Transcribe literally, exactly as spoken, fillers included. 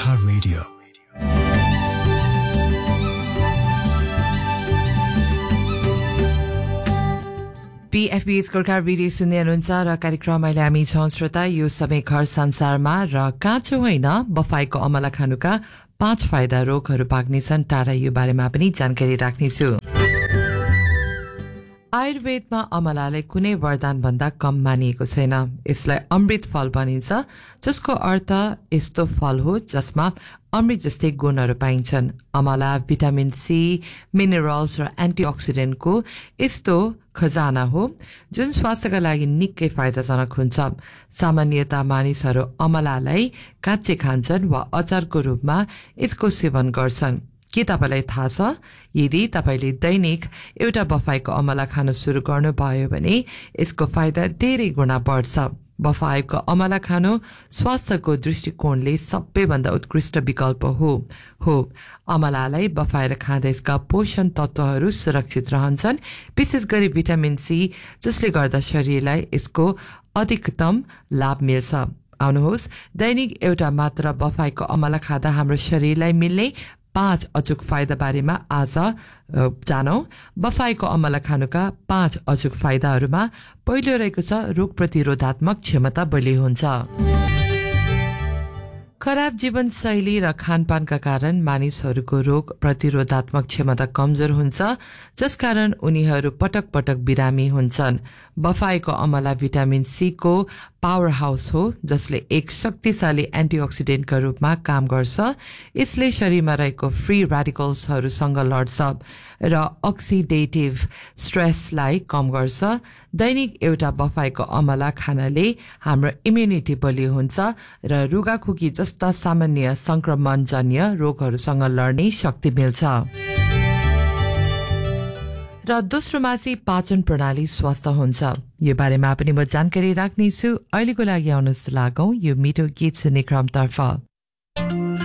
Gorkha Radio. पीएफबीएस Gorkha radio सुन्दै हुनुहुन्छ र कार्यक्रम अहिले हामी छौं श्रोता यो समय घर संसारमा र काँचो होइन बफाइको अमला खानुका पाँच फाइदा रोगहरू पाक्नेछन् टाढा यो बारेमा पनि जानकारी राख्नेछु। आयुर्वेदमा अमलालाई कुनै वरदान भन्दा कम मानिएको छैन। यसलाई अमृत फल भनिन्छ, जसको अर्थ यस्तो फल हो जसमा अमृत जस्तै गुणहरू पाइन्छन्। अमला भिटामिन सी, मिनरल्स र एन्टिअक्सिडेन्टको यस्तो खजाना हो जुन स्वास्थ्यका लागि निकै फाइदाजनक हुन्छ। सामान्यतः मानिसहरू अमलालाई काँचै खान्छन् वा अचारको रूपमा यसको सेवन गर्छन्। के तपाईलाई थाहा छ, यदि तपाईले दैनिक एउटा बफाइको अमला खान सुरु गर्नुभयो भने यसको फाइदा धेरै गुणा बढ्छ। बफाइको अमला खानु स्वास्थ्यको दृष्टिकोणले सबैभन्दा उत्कृष्ट विकल्प हो हो अमलालाई बफाएर खाँदा यसका पोषण तत्त्वहरू सुरक्षित रहन्छन्, विशेष गरी भिटामिन सी, जसले गर्दा शरीरलाई यसको अधिकतम लाभ मिल्छ। आउनुहोस् दैनिक एउटा मात्र बफाइको अमला खाँदा हाम्रो शरीरलाई मिल्ने पाँच अचूक फाइदा बारेमा आज जानौं। बफाइको अमला खानुका पाँच अचूक फाइदाहरूमा पहिलो रहेको छ रोग प्रतिरोधात्मक क्षमता बलियो हुन्छ। खराब जीवनशैली र खानपानका कारण मानिसहरूको रोग प्रतिरोधात्मक क्षमता कमजोर हुन्छ, जसकारण उनीहरू पटक पटक बिरामी हुन्छन्। बफाइको अमला भिटामिन सी को पावर हाउस हो, जसले एक शक्तिशाली एन्टिअक्सिडेन्टका रूपमा काम गर्छ। यसले शरीरमा रहेको फ्री रेडिकल्सहरूसँग लड्छ र अक्सिडेटिभ स्ट्रेसलाई कम गर्छ। दैनिक एउटा बफाइको अमला खानाले हाम्रो इम्युनिटी बलियो हुन्छ र रुगाखोकी जस्ता सामान्य संक्रमणजन्य रोगहरूसँग लड्ने शक्ति मिल्छ। र दोस्रोमा चाहिँ पाचन प्रणाली स्वस्थ हुन्छ। यो बारेमा पनि म जानकारी राख्नेछु। अहिलेको लागि आउनुहोस् लागौं यो मिठो गीत सुन्ने क्रमतर्फ।